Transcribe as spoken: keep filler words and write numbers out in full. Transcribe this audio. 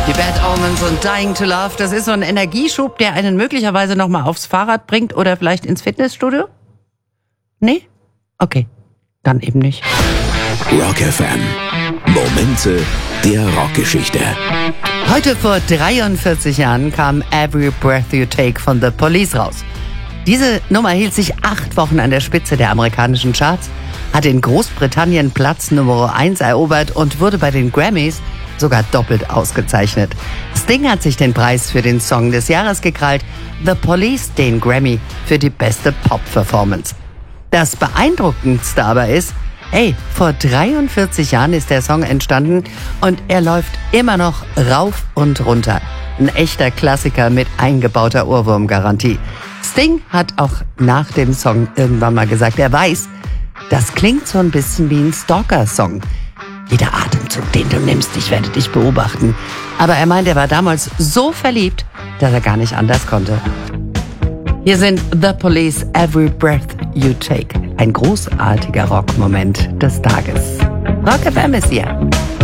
Die Bad Omens und Dying to Love, das ist so ein Energieschub, der einen möglicherweise nochmal aufs Fahrrad bringt oder vielleicht ins Fitnessstudio? Nee? Okay, dann eben nicht. Rock F M. Momente der Rockgeschichte. Heute vor dreiundvierzig Jahren kam Every Breath You Take von The Police raus. Diese Nummer hielt sich acht Wochen an der Spitze der amerikanischen Charts, hat in Großbritannien Platz Nummer eins erobert und wurde bei den Grammys sogar doppelt ausgezeichnet. Sting hat sich den Preis für den Song des Jahres gekrallt, The Police den Grammy für die beste Pop-Performance. Das Beeindruckendste aber ist, hey, vor dreiundvierzig Jahren ist der Song entstanden und er läuft immer noch rauf und runter. Ein echter Klassiker mit eingebauter Ohrwurmgarantie. Sting hat auch nach dem Song irgendwann mal gesagt, er weiß, das klingt so ein bisschen wie ein Stalker-Song. Jeder Atemzug, den du nimmst, ich werde dich beobachten. Aber er meint, er war damals so verliebt, dass er gar nicht anders konnte. Hier sind The Police, Every Breath You Take. Ein großartiger Rockmoment des Tages. Rock F M ist hier.